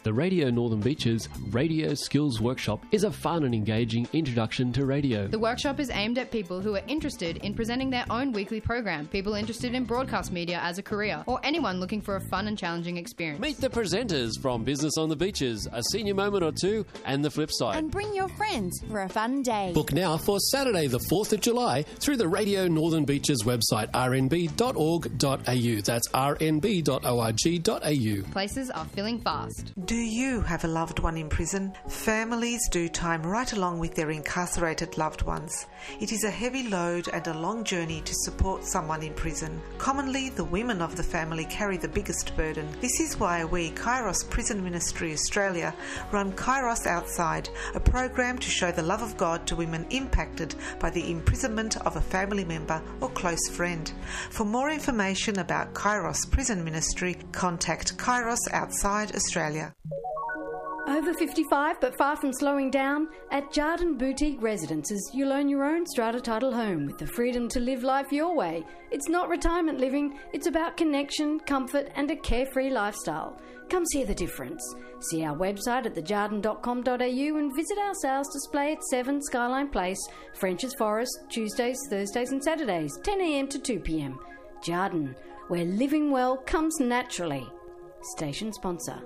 The Radio Northern Beaches Radio Skills Workshop is a fun and engaging introduction to radio. The workshop is aimed at people who are interested in presenting their own weekly program, people interested in broadcast media as a career, or anyone looking for a fun and challenging experience. Meet the presenters from Business on the Beaches, A Senior Moment or Two, and The Flip Side. And bring your friends for a fun day. Book now for Saturday the 4th of July through the Radio Northern Beaches website, rnb.org.au. That's rnb.org.au. Places are filling fast. Do you have a loved one in prison? Families do time right along with their incarcerated loved ones. It is a heavy load and a long journey to support someone in prison. Commonly, the women of the family carry the biggest burden. This is why we, Kairos Prison Ministry Australia, run Kairos Outside, a program to show the love of God to women impacted by the imprisonment of a family member or close friend. For more information about Kairos Prison Ministry, contact Kairos Outside Australia. Over 55 but far from slowing down? At Jardin Boutique Residences, you'll own your own strata title home with the freedom to live life your way. It's not retirement living, it's about connection, comfort and a carefree lifestyle. Come see the difference. See our website at thejardin.com.au and visit our sales display at 7 Skyline Place, French's Forest, Tuesdays, Thursdays and Saturdays, 10 a.m. to 2 p.m. Jardin, where living well comes naturally. Station sponsor.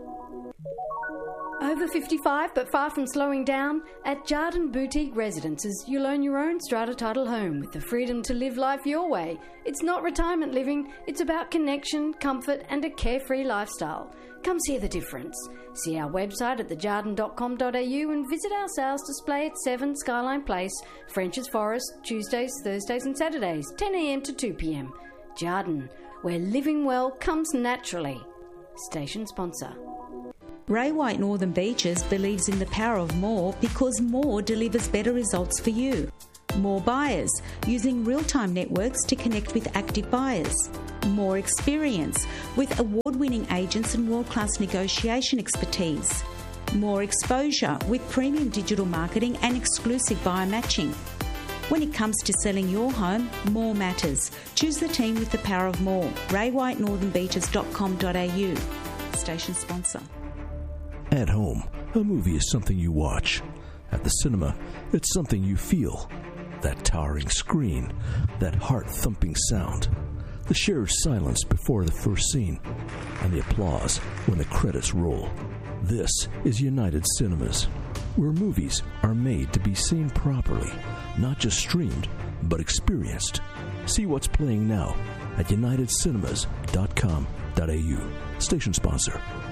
Over 55 but far from slowing down? At Jardin Boutique Residences, you'll own your own strata title home with the freedom to live life your way. It's not retirement living, it's about connection, comfort and a carefree lifestyle. Come see the difference. See our website at thejardin.com.au and visit our sales display at 7 Skyline Place, French's Forest, Tuesdays, Thursdays and Saturdays, 10 a.m. to 2 p.m. Jardin, where living well comes naturally. Station sponsor. Ray White Northern Beaches believes in the power of more because more delivers better results for you. More buyers, using real-time networks to connect with active buyers. More experience, with award-winning agents and world-class negotiation expertise. More exposure, with premium digital marketing and exclusive buyer matching. When it comes to selling your home, more matters. Choose the team with the power of more. RayWhiteNorthernBeaches.com.au. Station sponsor. At home, a movie is something you watch. At the cinema, it's something you feel. That towering screen, that heart-thumping sound, the shared silence before the first scene, and the applause when the credits roll. This is United Cinemas, where movies are made to be seen properly, not just streamed, but experienced. See what's playing now at unitedcinemas.com.au. Station sponsor.